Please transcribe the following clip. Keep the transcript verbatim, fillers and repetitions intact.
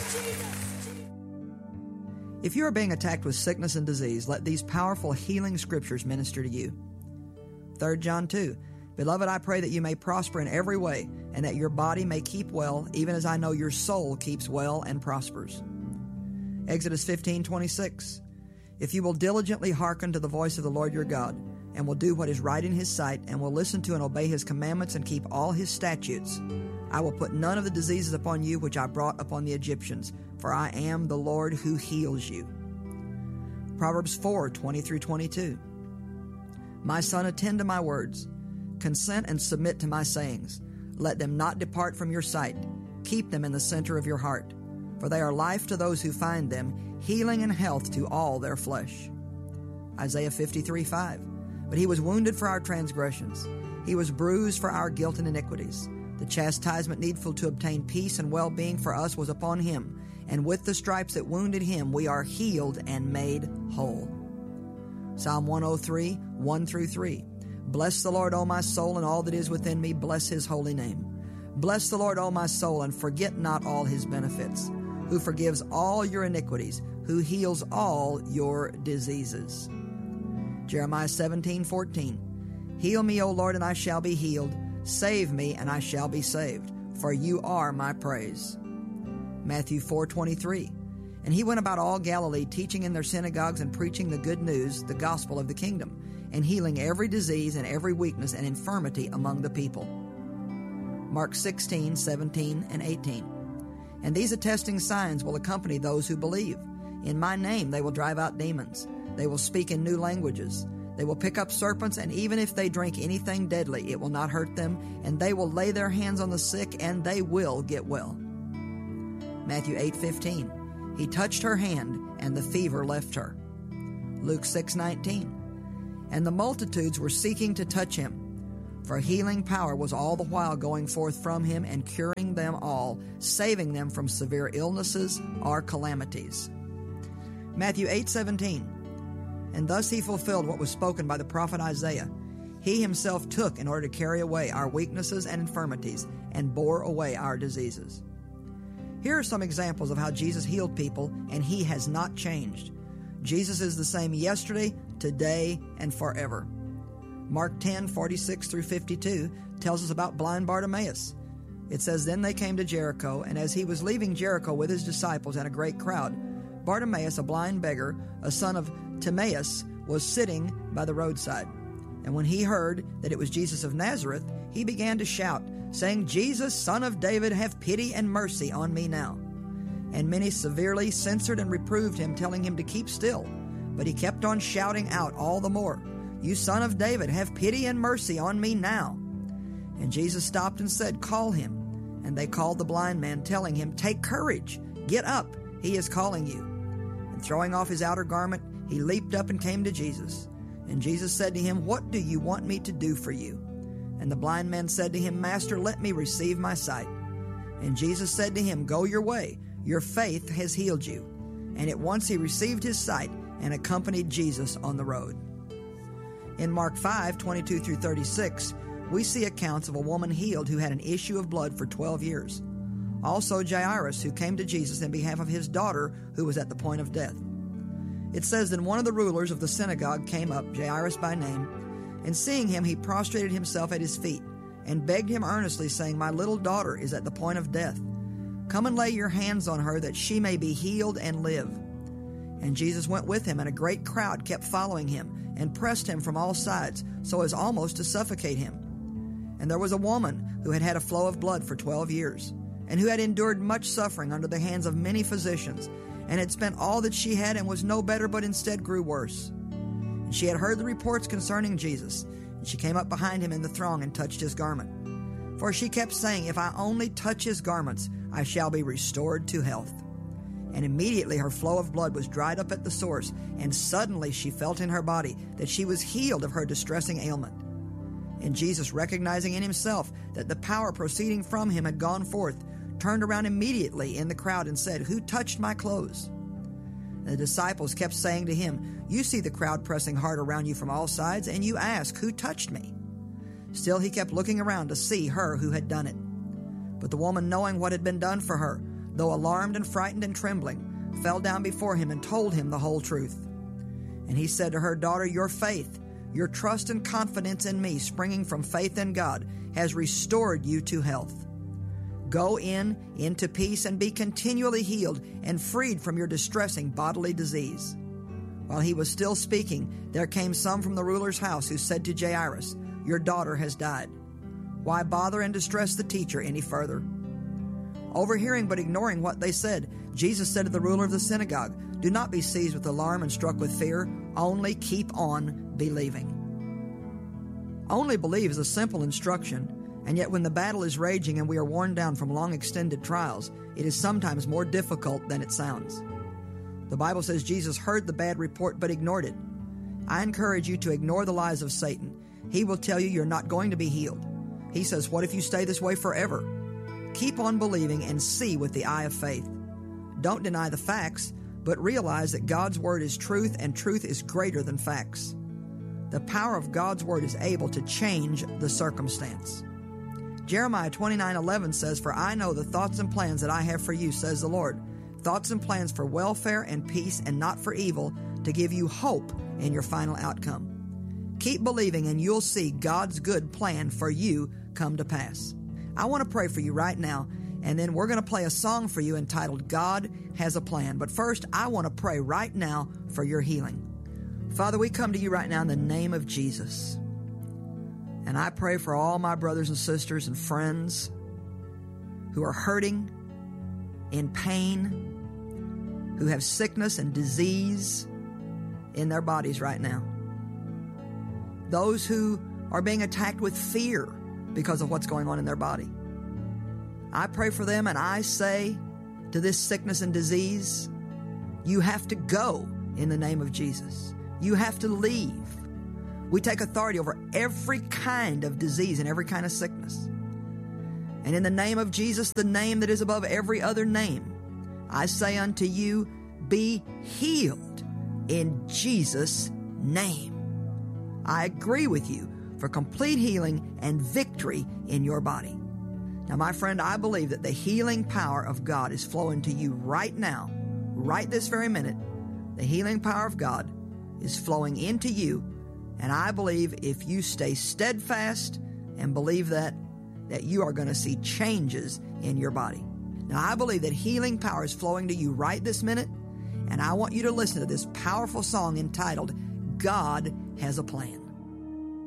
If you are being attacked with sickness and disease, let these powerful healing scriptures minister to you. Third John two, Beloved, I pray that you may prosper in every way, and that your body may keep well, even as I know your soul keeps well and prospers. Exodus fifteen twenty-six, If you will diligently hearken to the voice of the Lord your God, and will do what is right in his sight, and will listen to and obey his commandments and keep all his statutes, I will put none of the diseases upon you which I brought upon the Egyptians, for I am the Lord who heals you. Proverbs four twenty through twenty-two, My son, attend to my words. Consent and submit to my sayings. Let them not depart from your sight. Keep them in the center of your heart, for they are life to those who find them, healing and health to all their flesh. Isaiah fifty-three five, But he was wounded for our transgressions. He was bruised for our guilt and iniquities. The chastisement needful to obtain peace and well-being for us was upon him, and with the stripes that wounded him we are healed and made whole. Psalm one oh three, one through three. Bless the Lord, O my soul, and all that is within me, bless his holy name. Bless the Lord, O my soul, and forget not all his benefits, who forgives all your iniquities, who heals all your diseases. Jeremiah seventeen fourteen. Heal me, O Lord, and I shall be healed. Save me, and I shall be saved, for you are my praise. Matthew four twenty-three. And he went about all Galilee, teaching in their synagogues and preaching the good news, the gospel of the kingdom, and healing every disease and every weakness and infirmity among the people. Mark sixteen, seventeen, and eighteen. And these attesting signs will accompany those who believe. In my name they will drive out demons. They will speak in new languages. They will pick up serpents, and even if they drink anything deadly, it will not hurt them, and they will lay their hands on the sick, and they will get well. Matthew eight fifteen. He touched her hand, and the fever left her. Luke six nineteen. And the multitudes were seeking to touch him, for healing power was all the while going forth from him and curing them all, saving them from severe illnesses or calamities. Matthew eight seventeen. And thus he fulfilled what was spoken by the prophet Isaiah. He himself took in order to carry away our weaknesses and infirmities and bore away our diseases. Here are some examples of how Jesus healed people, and he has not changed. Jesus is the same yesterday, today, and forever. Mark ten forty-six through fifty-two tells us about blind Bartimaeus. It says, Then they came to Jericho, and as he was leaving Jericho with his disciples and a great crowd, Bartimaeus, a blind beggar, a son of Timaeus, was sitting by the roadside. And when he heard that it was Jesus of Nazareth, he began to shout, saying, Jesus, Son of David, have pity and mercy on me now. And many severely censured and reproved him, telling him to keep still. But he kept on shouting out all the more, You Son of David, have pity and mercy on me now. And Jesus stopped and said, Call him. And they called the blind man, telling him, Take courage, get up, he is calling you. And throwing off his outer garment, he leaped up and came to Jesus. And Jesus said to him, What do you want me to do for you? And the blind man said to him, Master, let me receive my sight. And Jesus said to him, Go your way, your faith has healed you. And at once he received his sight and accompanied Jesus on the road. In Mark five twenty-two through thirty-six, we see accounts of a woman healed who had an issue of blood for twelve years. Also Jairus, who came to Jesus in behalf of his daughter, who was at the point of death. It says, Then one of the rulers of the synagogue came up, Jairus by name, and seeing him, he prostrated himself at his feet, and begged him earnestly, saying, My little daughter is at the point of death. Come and lay your hands on her, that she may be healed and live. And Jesus went with him, and a great crowd kept following him, and pressed him from all sides, so as almost to suffocate him. And there was a woman who had had a flow of blood for twelve years, and who had endured much suffering under the hands of many physicians, and had spent all that she had, and was no better, but instead grew worse. And she had heard the reports concerning Jesus, and she came up behind him in the throng and touched his garment. For she kept saying, If I only touch his garments, I shall be restored to health. And immediately her flow of blood was dried up at the source, and suddenly she felt in her body that she was healed of her distressing ailment. And Jesus, recognizing in himself that the power proceeding from him had gone forth, turned around immediately in the crowd and said, Who touched my clothes? And the disciples kept saying to him, You see the crowd pressing hard around you from all sides, and you ask, Who touched me? Still he kept looking around to see her who had done it. But the woman, knowing what had been done for her, though alarmed and frightened and trembling, fell down before him and told him the whole truth. And he said to her, Daughter, your faith, your trust and confidence in me, springing from faith in God, has restored you to health. Go in into peace and be continually healed and freed from your distressing bodily disease. While he was still speaking, there came some from the ruler's house who said to Jairus, Your daughter has died. Why bother and distress the teacher any further? Overhearing but ignoring what they said, Jesus said to the ruler of the synagogue, Do not be seized with alarm and struck with fear, only keep on believing. Only believe is a simple instruction, and yet when the battle is raging and we are worn down from long extended trials, it is sometimes more difficult than it sounds. The Bible says Jesus heard the bad report but ignored it. I encourage you to ignore the lies of Satan. He will tell you you're not going to be healed. He says, what if you stay this way forever? Keep on believing and see with the eye of faith. Don't deny the facts, but realize that God's Word is truth and truth is greater than facts. The power of God's Word is able to change the circumstance. Jeremiah twenty-nine eleven says, For I know the thoughts and plans that I have for you, says the Lord, thoughts and plans for welfare and peace and not for evil, to give you hope in your final outcome. Keep believing and you'll see God's good plan for you come to pass. I want to pray for you right now, and then we're going to play a song for you entitled God Has a Plan. But first, I want to pray right now for your healing. Father, we come to you right now in the name of Jesus. And I pray for all my brothers and sisters and friends who are hurting, in pain, who have sickness and disease in their bodies right now. Those who are being attacked with fear because of what's going on in their body. I pray for them and I say to this sickness and disease, you have to go in the name of Jesus. You have to leave. We take authority over every kind of disease and every kind of sickness. And in the name of Jesus, the name that is above every other name, I say unto you, be healed in Jesus' name. I agree with you for complete healing and victory in your body. Now, my friend, I believe that the healing power of God is flowing to you right now, right this very minute. The healing power of God is flowing into you, and I believe if you stay steadfast and believe that, that you are going to see changes in your body. Now, I believe that healing power is flowing to you right this minute, and I want you to listen to this powerful song entitled, God Has a Plan.